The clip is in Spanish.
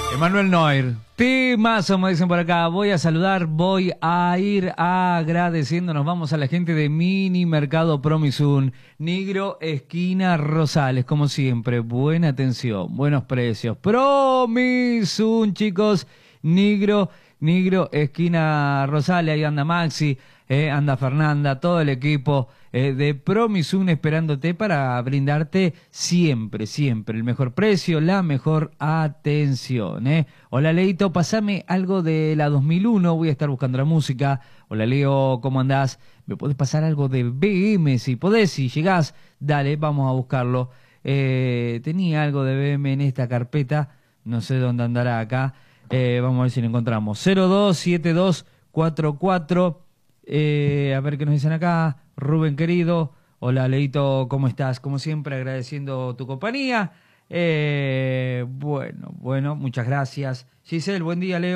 Emanuel Noir, temazo, me dicen por acá. Voy a saludar, voy a ir agradeciendo. Nos vamos a la gente de Mini Mercado Promisun, Nigro, esquina Rosales, como siempre. Buena atención, buenos precios. Promisun, chicos. Nigro, esquina Rosales, ahí anda Maxi, anda Fernanda, todo el equipo de Promisun esperándote para brindarte siempre, siempre el mejor precio, la mejor atención. Hola Leito, pasame algo de la 2001, voy a estar buscando la música. Hola Leo, ¿cómo andás? ¿Me podés pasar algo de BM? Si podés, si llegás, dale, vamos a buscarlo. Tenía algo de BM en esta carpeta, no sé dónde andará acá. Vamos a ver si lo encontramos. 027244. A ver qué nos dicen acá. Rubén querido. Hola Leito, ¿cómo estás? Como siempre, agradeciendo tu compañía. Bueno, muchas gracias. Giselle, buen día, Leo.